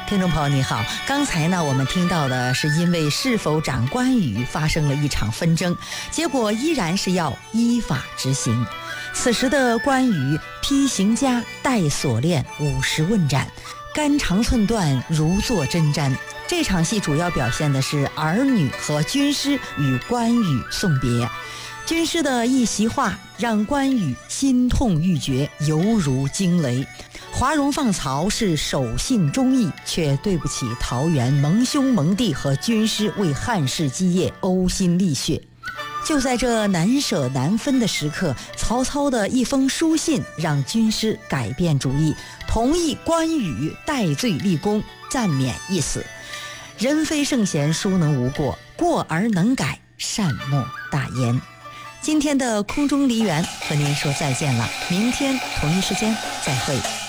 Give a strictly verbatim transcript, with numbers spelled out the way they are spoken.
听众朋友你好，刚才呢我们听到的是因为是否长关羽发生了一场纷争，结果依然是要依法执行。此时的关羽披行枷带锁链，五十问斩，肝肠寸断，如坐针毡。这场戏主要表现的是儿女和军师与关羽送别。军师的一席话让关羽心痛欲绝，犹如惊雷。华容放曹是守信忠义，却对不起桃园盟兄盟弟和军师为汉室基业呕心沥血。就在这难舍难分的时刻，曹操的一封书信让军师改变主意，同意关羽戴罪立功，暂免一死。人非圣贤，孰能无过？过而能改，善莫大焉。今天的空中梨园和您说再见了，明天同一时间再会。